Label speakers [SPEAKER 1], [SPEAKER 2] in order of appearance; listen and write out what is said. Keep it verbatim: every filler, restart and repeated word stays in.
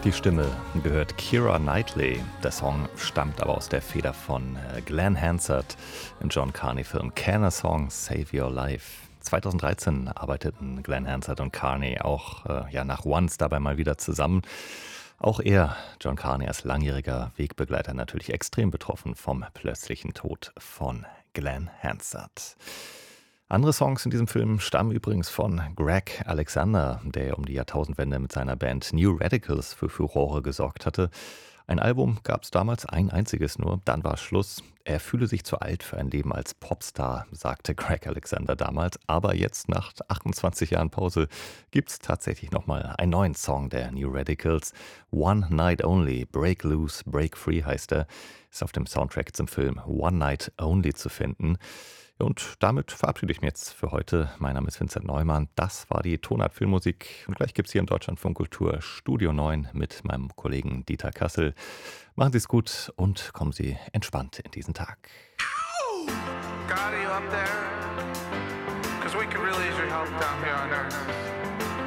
[SPEAKER 1] Die Stimme gehört Keira Knightley. Der Song stammt aber aus der Feder von äh, Glenn Hansard im John Carney-Film Can a Song Save Your Life? zweitausenddreizehn arbeiteten Glenn Hansard und Carney auch äh, ja, nach Once dabei mal wieder zusammen. Auch er, John Carney, als langjähriger Wegbegleiter natürlich extrem betroffen vom plötzlichen Tod von Glenn Hansard. Andere Songs in diesem Film stammen übrigens von Greg Alexander, der um die Jahrtausendwende mit seiner Band New Radicals für Furore gesorgt hatte. Ein Album gab es damals, ein einziges nur, dann war Schluss. Er fühle sich zu alt für ein Leben als Popstar, sagte Greg Alexander damals. Aber jetzt, nach achtundzwanzig Jahren Pause, gibt es tatsächlich nochmal einen neuen Song der New Radicals. One Night Only, Break Loose, Break Free heißt er, ist auf dem Soundtrack zum Film One Night Only zu finden. Und damit verabschiede ich mich jetzt für heute. Mein Name ist Vincent Neumann. Das war die Tonart Filmmusik. Und gleich gibt es hier im Deutschlandfunk Kultur Studio neun mit meinem Kollegen Dieter Kassel. Machen Sie es gut und kommen Sie entspannt in diesen Tag.
[SPEAKER 2] God, are you up there? 'Cause we could really use your help down here on Earth.